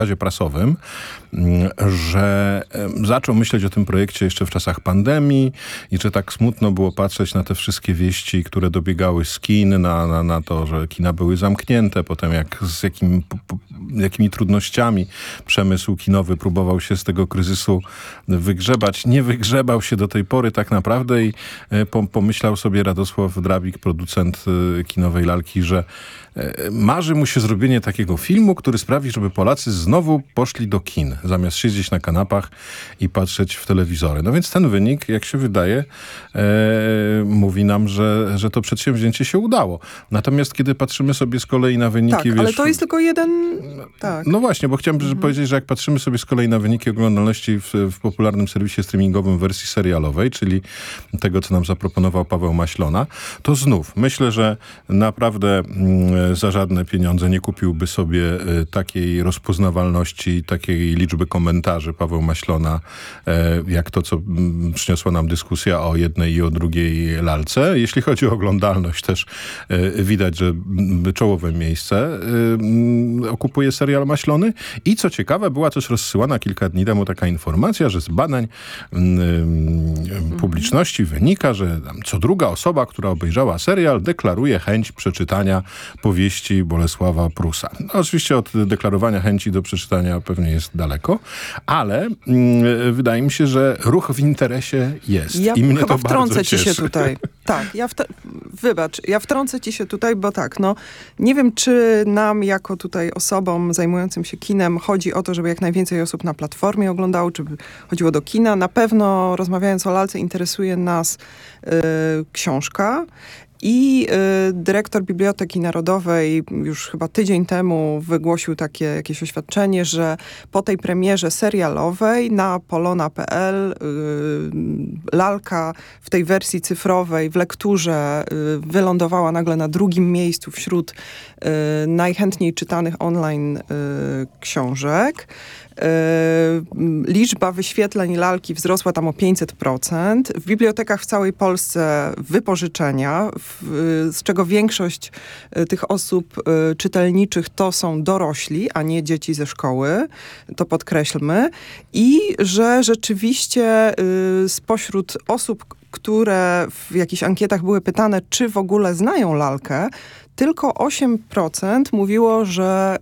prasowym, że zaczął myśleć o tym projekcie jeszcze w czasach pandemii i że tak smutno było patrzeć na te wszystkie wieści, które dobiegały z kin, na to, że kina były zamknięte, potem z jakimi trudnościami przemysł kinowy próbował się z tego kryzysu wygrzebać. Nie wygrzebał się do tej pory tak naprawdę i pomyślał sobie Radosław Drabik, producent kinowej lalki, że marzy mu się zrobienie takiego filmu, który sprawi, żeby Polacy znowu poszli do kin, zamiast siedzieć na kanapach i patrzeć w telewizory. No więc ten wynik, jak się wydaje, mówi nam, że to przedsięwzięcie się udało. Natomiast kiedy patrzymy sobie z kolei na wyniki... Tak, ale to jest tylko jeden... Tak. No właśnie, bo chciałem powiedzieć, że jak patrzymy sobie z kolei na wyniki oglądalności w popularnym serwisie streamingowym wersji serialowej, czyli tego, co nam zaproponował Paweł Maślona, to znów myślę, że naprawdę za żadne pieniądze nie kupiłby sobie takiej rozpoznawalności, takiej liczby komentarzy Paweł Maślona, jak to, co przyniosła nam dyskusja o jednej i o drugiej lalce. Jeśli chodzi o oglądalność, też widać, że czołowe miejsce okupuje serial Maślony. I co ciekawe, była też rozsyłana kilka dni temu taka informacja, że z badań publiczności wynika, że co druga osoba, która obejrzała serial, deklaruje chęć przeczytania powieści Bolesława Prusa. No, oczywiście od deklarowania chęci do przeczytania pewnie jest daleko, ale wydaje mi się, że ruch w interesie jest. I mnie to bardzo cieszy. Się tutaj. Tak, ja wtrącę ci się tutaj, bo tak, nie wiem, czy nam jako tutaj osobom zajmującym się kinem chodzi o to, żeby jak najwięcej osób na platformie oglądało, czy by chodziło do kina. Na pewno, rozmawiając o lalce, interesuje nas książka. I dyrektor Biblioteki Narodowej już chyba tydzień temu wygłosił takie jakieś oświadczenie, że po tej premierze serialowej na polona.pl lalka w tej wersji cyfrowej w lekturze wylądowała nagle na drugim miejscu wśród najchętniej czytanych online książek. Liczba wyświetleń lalki wzrosła tam o 500%. W bibliotekach w całej Polsce wypożyczenia, z czego większość tych osób czytelniczych to są dorośli, a nie dzieci ze szkoły. To podkreślmy. I że rzeczywiście spośród osób, które w jakichś ankietach były pytane, czy w ogóle znają lalkę, tylko 8% mówiło, że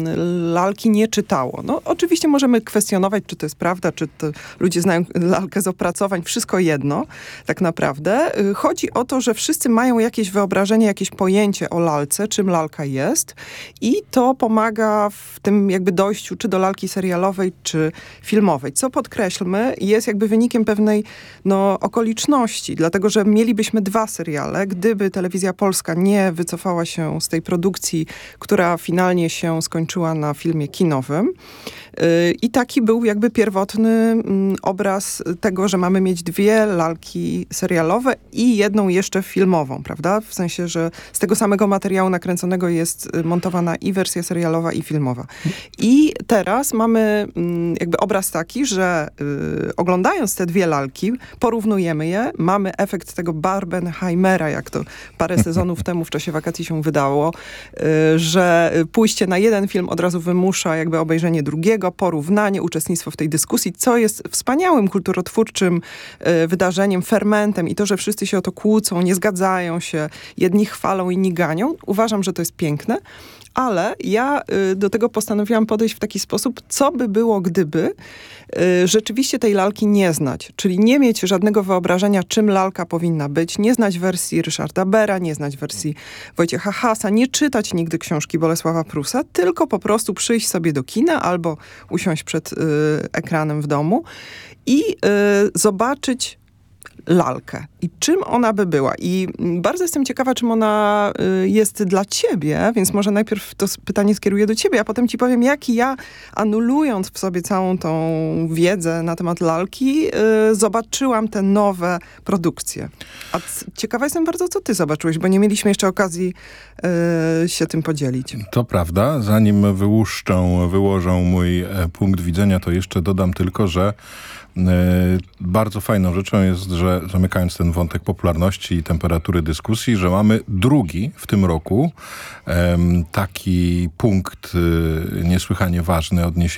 lalki nie czytało. No oczywiście możemy kwestionować, czy to jest prawda, czy to ludzie znają lalkę z opracowań. Wszystko jedno, tak naprawdę. Chodzi o to, że wszyscy mają jakieś wyobrażenie, jakieś pojęcie o lalce, czym lalka jest i to pomaga w tym jakby dojściu czy do lalki serialowej, czy filmowej. Co podkreślmy, jest jakby wynikiem pewnej okoliczności, dlatego, że mielibyśmy 2 seriale, gdyby Telewizja Polska nie wycofała się z tej produkcji, która finalnie się skończyła na filmie kinowym. I taki był jakby pierwotny obraz tego, że mamy mieć 2 lalki serialowe i jedną jeszcze filmową, prawda? W sensie, że z tego samego materiału nakręconego jest montowana i wersja serialowa, i filmowa. I teraz mamy jakby obraz taki, że oglądając te 2 lalki, porównujemy je, mamy efekt tego Barbenheimera, jak to parę sezonów temu w czasie wakacji się wydało, że pójście na jeden film od razu wymusza jakby obejrzenie drugiego, porównanie, uczestnictwo w tej dyskusji, co jest wspaniałym kulturotwórczym wydarzeniem, fermentem i to, że wszyscy się o to kłócą, nie zgadzają się, jedni chwalą, inni ganią. Uważam, że to jest piękne. Ale ja do tego postanowiłam podejść w taki sposób, co by było, gdyby rzeczywiście tej lalki nie znać. Czyli nie mieć żadnego wyobrażenia, czym lalka powinna być, nie znać wersji Ryszarda Bera, nie znać wersji Wojciecha Hasa, nie czytać nigdy książki Bolesława Prusa, tylko po prostu przyjść sobie do kina albo usiąść przed ekranem w domu i zobaczyć lalkę. I czym ona by była? I bardzo jestem ciekawa, czym ona jest dla ciebie, więc może najpierw to pytanie skieruję do ciebie, a potem ci powiem, jak ja, anulując w sobie całą tą wiedzę na temat lalki, zobaczyłam te nowe produkcje. A ciekawa jestem bardzo, co ty zobaczyłeś, bo nie mieliśmy jeszcze okazji się tym podzielić. To prawda. Zanim wyłożą mój punkt widzenia, to jeszcze dodam tylko, że bardzo fajną rzeczą jest, że zamykając ten wątek popularności i temperatury dyskusji, że mamy drugi w tym roku taki punkt niesłychanie ważny odniesienia